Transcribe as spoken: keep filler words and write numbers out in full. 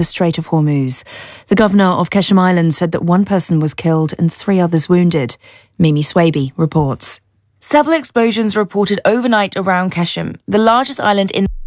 the Strait of Hormuz. The governor of Keshem Island said that one person was killed and three others wounded. Mimi Swaby reports. Several explosions reported overnight around Keshem, the largest island in